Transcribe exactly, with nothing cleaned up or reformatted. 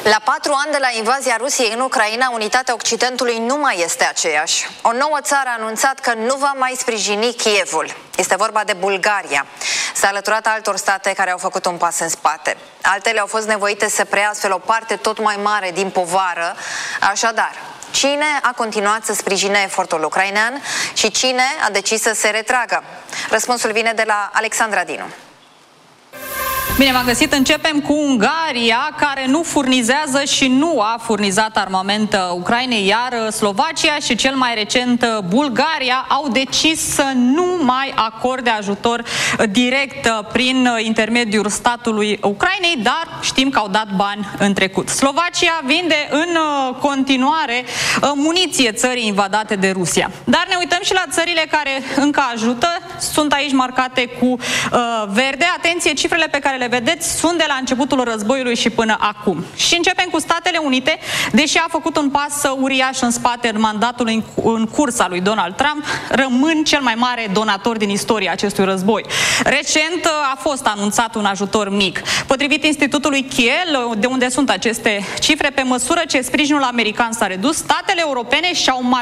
La patru ani de la invazia Rusiei în Ucraina, unitatea Occidentului nu mai este aceeași. O nouă țară a anunțat că nu va mai sprijini Kievul. Este vorba de Bulgaria. S-a alăturat altor state care au făcut un pas în spate. Altele au fost nevoite să preia astfel o parte tot mai mare din povară. Așadar, cine a continuat să sprijine efortul ucrainean și cine a decis să se retragă? Răspunsul vine de la Alexandra Dinu. Bine v-am găsit. Începem cu Ungaria, care nu furnizează și nu a furnizat armament Ucrainei, iar Slovacia și cel mai recent Bulgaria au decis să nu mai acorde ajutor direct prin intermediul statului Ucrainei, dar știm că au dat bani în trecut. Slovacia vinde în continuare muniție țării invadate de Rusia. Dar ne uităm și la țările care încă ajută. Sunt aici marcate cu uh, verde. Atenție, cifrele pe care le vedeți sunt de la începutul războiului și până acum. Și începem cu Statele Unite. Deși a făcut un pas uriaș în spate în mandatul în, în curs al lui Donald Trump, rămân cel mai mare donator din istoria acestui război. Recent a fost anunțat un ajutor mic. Potrivit Institutului Kiel, de unde sunt aceste cifre, pe măsură ce sprijinul american s-a redus, statele europene și-au